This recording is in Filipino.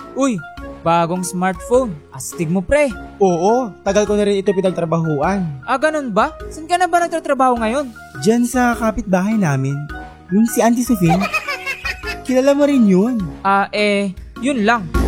Uy, bagong smartphone. Astig mo pre. Oo, tagal ko na rin ito pinagtrabahuan. Ganun ba? Saan ka na ba nagtatrabaho ngayon? Diyan sa kapitbahay namin, yung si Auntie Sofie. Kilala mo rin yun. Yun lang.